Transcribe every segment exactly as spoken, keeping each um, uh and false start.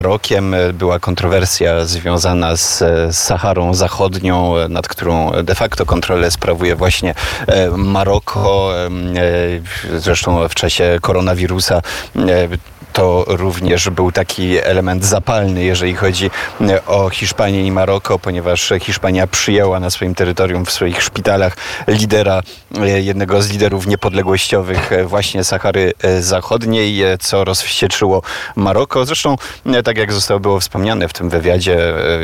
Marokiem. Była kontrowersja związana z Saharą Zachodnią, nad którą de facto kontrolę sprawuje właśnie Maroko. Zresztą w czasie koronawirusa to również był taki element zapalny, jeżeli chodzi o Hiszpanię i Maroko, ponieważ Hiszpania przyjęła na swoim terytorium, w swoich szpitalach lidera, jednego z liderów niepodległościowych właśnie Sahary Zachodniej, co rozwścieczyło Maroko. Zresztą, tak jak zostało było wspomniane w tym wywiadzie,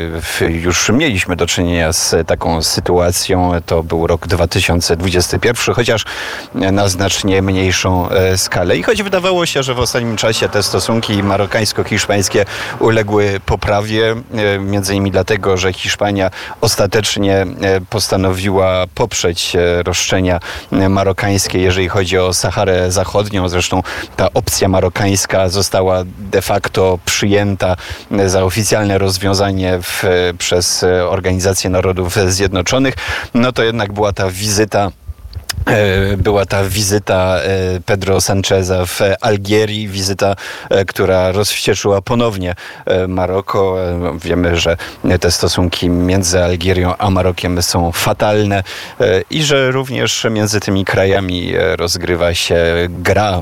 już mieliśmy do czynienia z taką sytuacją. To był rok dwa tysiące dwudziesty pierwszy, chociaż na znacznie mniejszą skalę. I choć wydawało się, że w ostatnim czasie te stosunki marokańsko-hiszpańskie uległy poprawie, między innymi dlatego, że Hiszpania ostatecznie postanowiła poprzeć roszczenia marokańskie, jeżeli chodzi o Saharę Zachodnią. Zresztą ta opcja marokańska została de facto przyjęta za oficjalne rozwiązanie w, przez Organizację Narodów Zjednoczonych. No to jednak była ta wizyta Była ta wizyta Pedro Sancheza w Algierii, wizyta, która rozwścieczyła ponownie Maroko. Wiemy, że te stosunki między Algierią a Marokiem są fatalne i że również między tymi krajami rozgrywa się gra,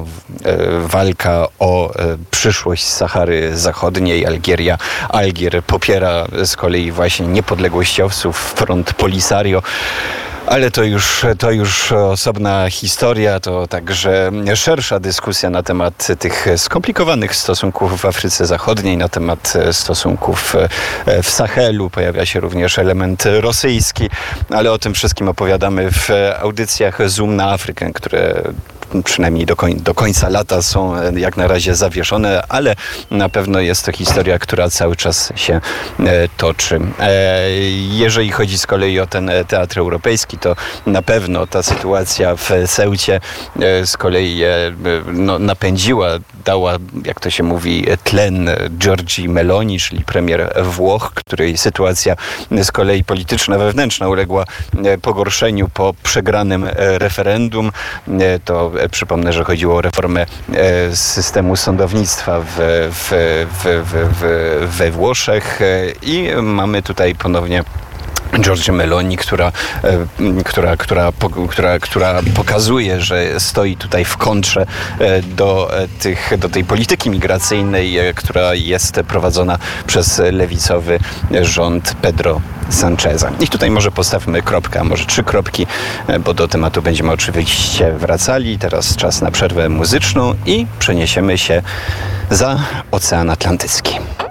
walka o przyszłość Sahary Zachodniej. Algieria, Algier popiera z kolei właśnie niepodległościowców, front Polisario. Ale to już, to już osobna historia, to także szersza dyskusja na temat tych skomplikowanych stosunków w Afryce Zachodniej, na temat stosunków w Sahelu. Pojawia się również element rosyjski, ale o tym wszystkim opowiadamy w audycjach Zoom na Afrykę, które przynajmniej do, koń, do końca lata są jak na razie zawieszone, ale na pewno jest to historia, która cały czas się e, toczy. E, jeżeli chodzi z kolei o ten teatr europejski, to na pewno ta sytuacja w Ceucie e, z kolei e, no, napędziła, dała, jak to się mówi, tlen Giorgii Meloni, czyli premier Włoch, której sytuacja z kolei polityczna, wewnętrzna uległa pogorszeniu po przegranym referendum. E, to Przypomnę, że chodziło o reformę systemu sądownictwa w, w, w, w, we Włoszech i mamy tutaj ponownie Giorgię Meloni, która, która, która, która, która pokazuje, że stoi tutaj w kontrze do, tych, do tej polityki migracyjnej, która jest prowadzona przez lewicowy rząd Pedro Sancheza. I tutaj może postawmy kropkę, a może trzy kropki, bo do tematu będziemy oczywiście wracali. Teraz czas na przerwę muzyczną i przeniesiemy się za Ocean Atlantycki.